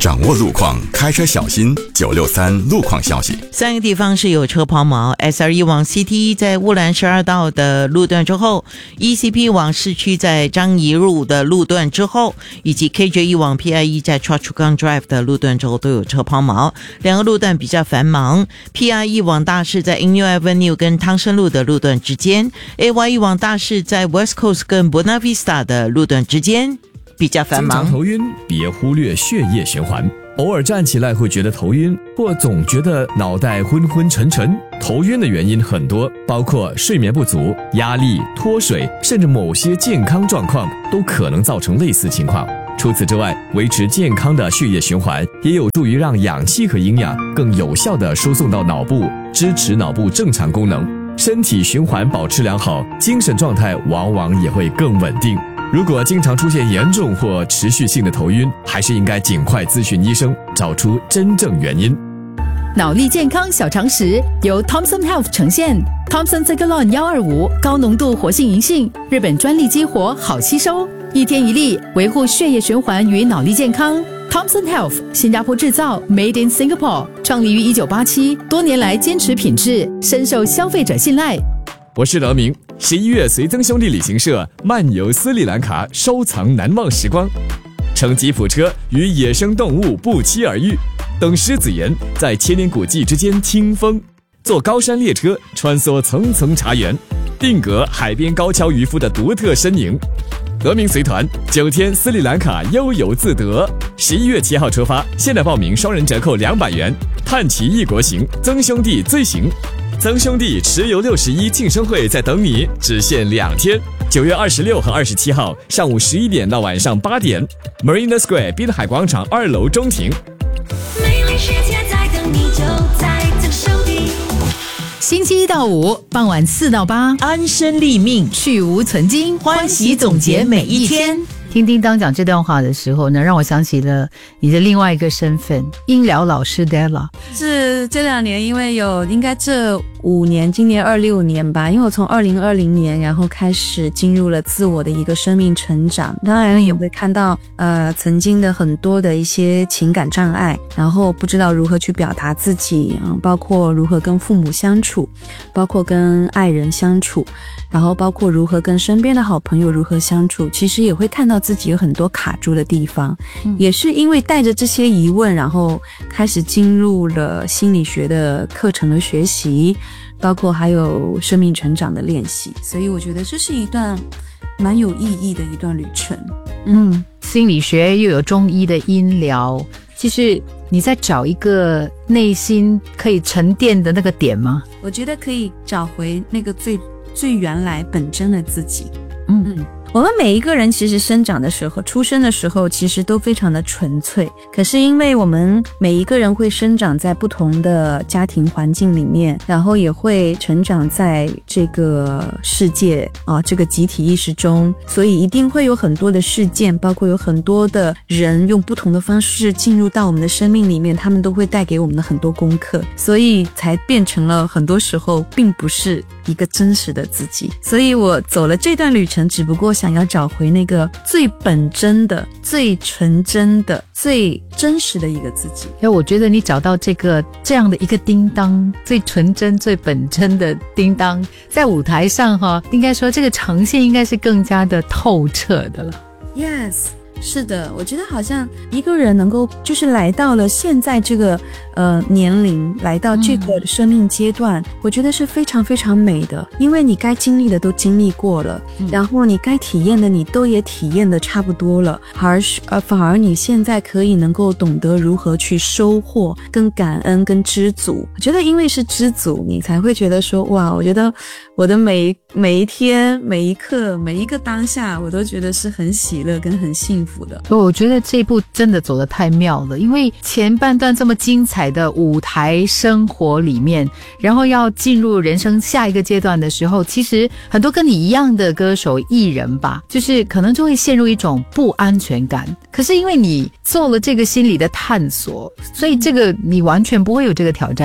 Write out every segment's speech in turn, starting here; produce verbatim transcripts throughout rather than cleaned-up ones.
掌握路况，开车小心。九六三路况消息， 三个地方是有车抛锚 ：S R 一 往 C T 在乌兰十二道的路段之后 ，E C P 往市区在张宜路的路段之后，以及 K J 一 往 P I E 在 Choa Chu Kang Drive 的路段之后都有车抛锚，两个路段比较繁忙。P I E 往大市在 Inu Avenue 跟汤生路的路段之间 ，A Y E 往大市在 West Coast 跟 Buena Vista 的路段之间比较繁忙。 经常头晕，别忽略血液循环。偶尔站起来会觉得头晕，或总觉得脑袋昏昏沉沉。头晕的原因很多，包括睡眠不足、压力、脱水，甚至某些健康状况都可能造成类似情况。除此之外，维持健康的血液循环也有助于让氧气和营养更有效地输送到脑部，支持脑部正常功能。身体循环保持良好，精神状态往往也会更稳定。如果经常出现严重或持续性的头晕，还是应该尽快咨询医生，找出真正原因。 脑力健康小常识由 Thomson Health 呈现。Thomson Cegalon 一二五高浓度活性银杏，日本专利激活，好吸收，一天一粒，维护血液循环与脑力健康。Thomson Health 新加坡制造 Made in Singapore， 创立于一九八七，多年来坚持品质，深受消费者信赖。 我是德明，十一月随曾兄弟旅行社漫游斯里兰卡，收藏难忘时光，乘吉普车与野生动物不期而遇，等狮子岩在千年古迹之间听风，坐高山列车穿梭层层茶园，定格海边高跷渔夫的独特身影。德明随团九天斯里兰卡悠游自得，十一月七号出发，现在报名双人折扣两百元，探奇异国行，曾兄弟最行。曾兄弟持游六十一庆生会在等你，只限两天，九月二十六和二十七号上午十一点到晚上八点 ，Marina Square 滨海广场二楼中庭。 美丽世界在等你，就在曾兄弟。 星期一到五傍晚四到八， 安身立命， 去无存精， 欢喜总结每一天。 听叮当讲这段话的时候呢，让我想起了你的另外一个身份，音疗老师 Della。 是这两年，因为有应该这五年，今年二六年吧，因为我从二零二零年然后开始进入了自我的一个生命成长，当然也会看到呃曾经的很多的一些情感障碍，然后不知道如何去表达自己、嗯、包括如何跟父母相处，包括跟爱人相处，然后包括如何跟身边的好朋友如何相处，其实也会看到自己有很多卡住的地方、嗯、也是因为带着这些疑问，然后开始进入了心理学的课程的学习，包括还有生命成长的练习，所以我觉得这是一段蛮有意义的一段旅程。 嗯，心理学又有中医的音疗，其实你在找一个内心可以沉淀的那个点吗？ 我觉得可以找回那个最最原来本真的自己。嗯嗯，我们每一个人其实生长的时候，出生的时候其实都非常的纯粹，可是因为我们每一个人会生长在不同的家庭环境里面，然后也会成长在这个世界啊，这个集体意识中，所以一定会有很多的事件，包括有很多的人用不同的方式进入到我们的生命里面，他们都会带给我们的很多功课，所以才变成了很多时候并不是一个真实的自己。所以我走了这段旅程，只不过想要找回那个最本真的、最纯真的、最真实的一个自己。 因为我觉得你找到这个这样的一个叮当，最纯真、最本真的叮当，在舞台上哈，应该说这个呈现应该是更加的透彻的了。 Yes，是的，我觉得好像一个人能够就是来到了现在这个呃年龄，来到这个生命阶段、嗯、我觉得是非常非常美的，因为你该经历的都经历过了、嗯、然后你该体验的你都也体验的差不多了，而呃反而你现在可以能够懂得如何去收获跟感恩跟知足。我觉得因为是知足，你才会觉得说哇，我觉得我的每每一天每一刻每一个当下，我都觉得是很喜乐跟很幸福的。 我觉得这一部真的走得太妙了，因为前半段这么精彩的舞台生活里面，然后要进入人生下一个阶段的时候，其实很多跟你一样的歌手艺人吧，就是可能就会陷入一种不安全感，可是因为你做了这个心理的探索，所以这个你完全不会有这个挑战呢。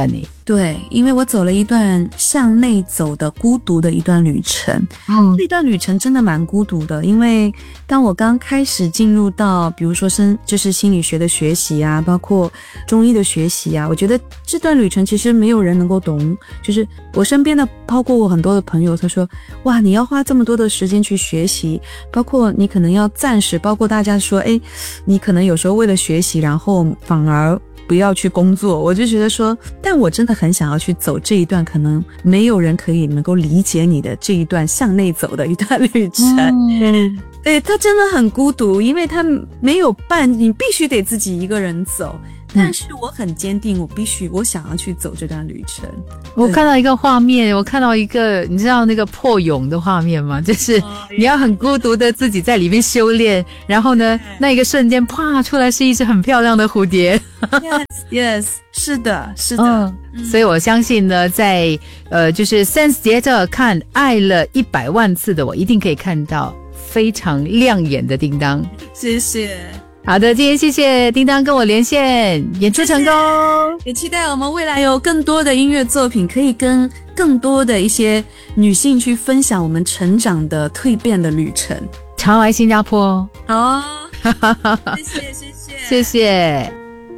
对，因为我走了一段向内走的孤独的一段旅程。 嗯， 那段旅程真的蛮孤独的，因为当我刚开始进入到比如说生就是心理学的学习啊，包括中医的学习啊，我觉得这段旅程其实没有人能够懂。就是我身边的包括我很多的朋友，他说哇，你要花这么多的时间去学习，包括你可能要暂时，包括大家说诶，你可能有时候为了学习然后反而不要去工作，我就觉得说，但我真的很想要去走这一段可能没有人可以能够理解你的这一段向内走的一段旅程。 嗯， 对，他真的很孤独，因为他没有伴，你必须得自己一个人走。但是我很坚定，我必须我想要去走这段旅程。 我看到一个画面，我看到一个你知道那个破蛹的画面吗？就是你要很孤独的自己在里面修炼，然后呢那一个瞬间啪出来是一只很漂亮的蝴蝶。 Yes, yes， 是的，是的。 嗯嗯、所以我相信呢，在呃就是 Sense 节着看爱了一百万次的我，一定可以看到非常亮眼的叮当。 谢谢。 好的，今天谢谢叮当跟我连线，演出成功。 也期待我们未来有更多的音乐作品，可以跟更多的一些女性去分享我们成长的蜕变的旅程。 常来新加坡。 好、哦，谢谢谢谢谢谢。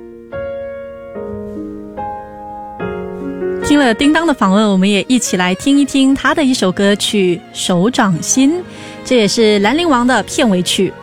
听了叮当的访问，我们也一起来听一听他的一首歌曲《手掌心》，这也是兰陵王的片尾曲。